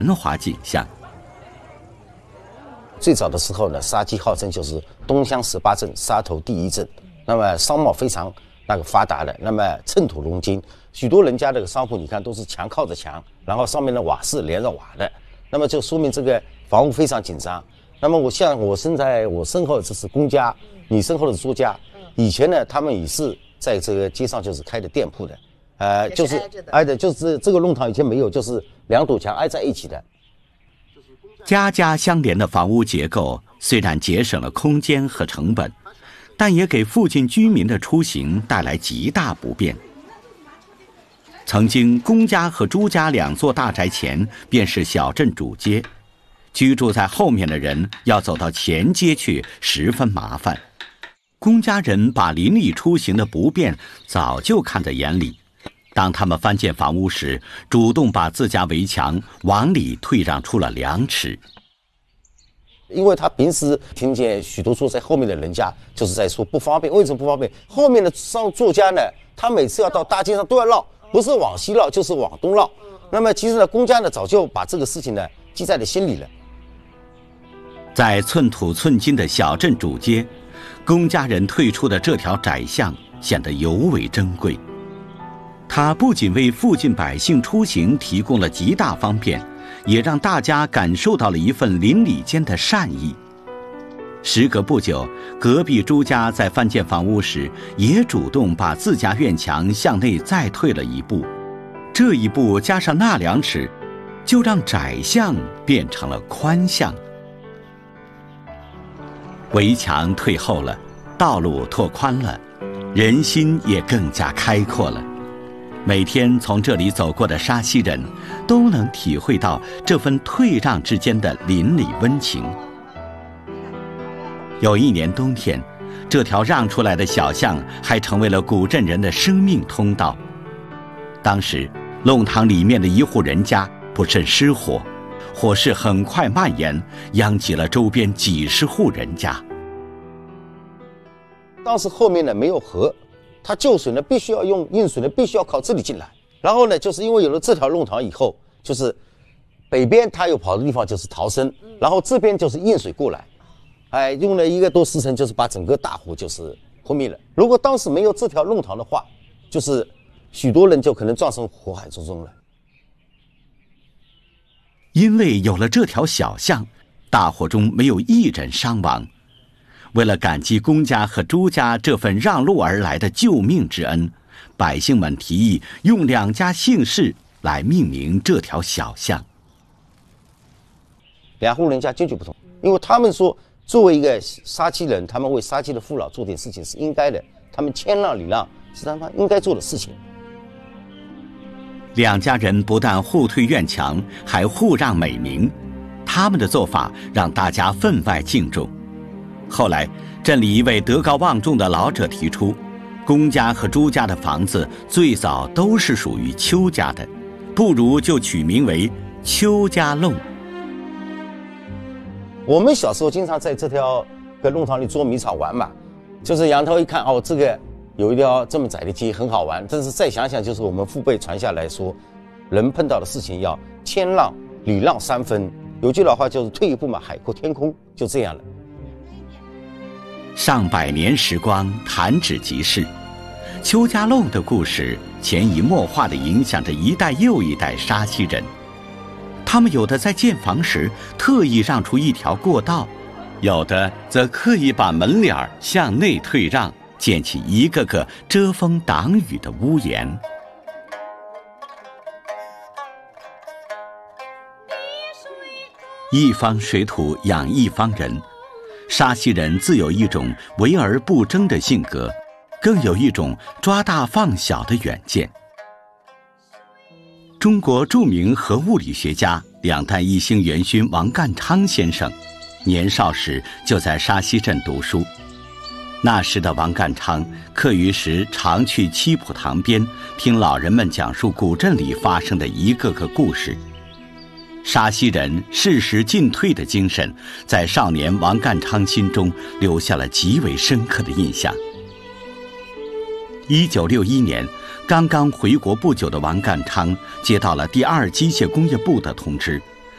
繁华景象。 最早的时候呢，沙溪号称就是东乡18镇沙头第一镇，那么商贸非常发达的，那么寸土容金，许多人家这个商铺你看都是墙靠着墙，然后上面的瓦是连着瓦的，那么就说明这个房屋非常紧张。那么我身后这是公家，你身后的是朱家，以前呢他们也是在这个街上就是开的店铺的，就是挨着，就是这个弄堂以前没有，就是两堵墙挨在一起的。 家家相连的房屋结构虽然节省了空间和成本，但也给附近居民的出行带来极大不便。曾经公家和朱家两座大宅前便是小镇主街，居住在后面的人要走到前街去十分麻烦。公家人把邻里出行的不便早就看在眼里，当他们翻建房屋时，主动把自家围墙往里退让出了2尺。 因为他平时听见许多说在后面的人家就是在说不方便，为什么不方便？后面的作家呢，他每次要到大街上都要绕，不是往西绕就是往东绕。那么其实呢，公家呢早就把这个事情呢记在了心里了。 在寸土寸金的小镇主街，公家人退出的这条窄巷显得尤为珍贵。它不仅为附近百姓出行提供了极大方便，也让大家感受到了一份邻里间的善意。时隔不久，隔壁朱家在翻建房屋时，也主动把自家院墙向内再退了一步。这一步加上那2尺，就让窄巷变成了宽巷。围墙退后了，道路拓宽了，人心也更加开阔了。每天从这里走过的沙溪人都能体会到这份退让之间的邻里温情。有一年冬天，这条让出来的小巷还成为了古镇人的生命通道。当时弄堂里面的一户人家不慎失火，火势很快蔓延，殃及了周边几十户人家。 当时后面呢没有河，它救水呢必须要用运水呢必须要靠这里进来。然后呢，就是因为有了这条弄堂以后，就是北边它有跑的地方就是逃生，然后这边就是运水过来。用了1个多时辰，就是把整个大火就是扑灭了。如果当时没有这条弄堂的话，就是许多人就可能葬身火海之中了。 因为有了这条小巷，大火中没有一人伤亡。为了感激公家和朱家这份让路而来的救命之恩，百姓们提议用2家姓氏来命名这条小巷。 2户人家坚决不同，因为他们说作为一个沙溪人，他们为沙溪的父老做点事情是应该的，他们谦让礼让是他们应该做的事情。 2家人不但互退院墙，还互让美名，他们的做法让大家分外敬重。后来，镇里一位德高望重的老者提出，公家和朱家的房子最早都是属于邱家的，不如就取名为邱家弄。 我们小时候经常在这条弄堂里捉迷藏玩嘛，就是仰头一看，这个有一条这么窄的街很好玩。但是再想想，就是我们父辈传下来说，人碰到的事情要谦让礼让3分。有句老话就是退一步嘛，海阔天空，就这样了。 上百年时光弹指即逝，邱家弄的故事潜移默化地影响着一代又一代沙溪人。他们有的在建房时特意让出一条过道，有的则刻意把门脸向内退让，建起一个个遮风挡雨的屋檐。一方水土养一方人，沙溪人自有一种围而不争的性格，更有一种抓大放小的远见。中国著名核物理学家、2弹一星元勋王淦昌先生，年少时就在沙溪镇读书。那时的王淦昌课余时常去七浦塘边听老人们讲述古镇里发生的一个个故事。沙溪人适时进退的精神，在少年王淦昌心中留下了极为深刻的印象。1961年，刚刚回国不久的王淦昌接到了第2机械工业部的通知，